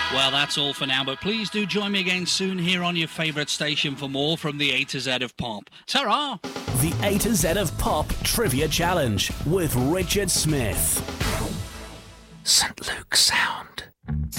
Well, that's all for now, but please do join me again soon here on your favourite station for more from the A to Z of Pop. Ta-ra! The A to Z of Pop Trivia Challenge with Richard Smith. St. Luke's Sound.